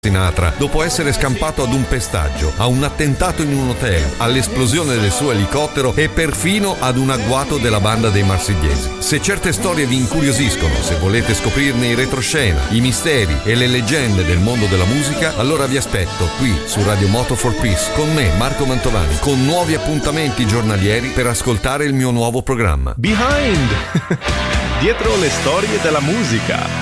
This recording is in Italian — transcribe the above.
Sinatra, dopo essere scampato ad un pestaggio, a un attentato in un hotel, all'esplosione del suo elicottero e perfino ad un agguato della banda dei marsigliesi. Se certe storie vi incuriosiscono, se volete scoprirne i retroscena, i misteri e le leggende del mondo della musica, allora vi aspetto qui su Radio Moto for Peace con me, Marco Mantovani, con nuovi appuntamenti giornalieri per ascoltare il mio nuovo programma. Behind! Dietro le storie della musica.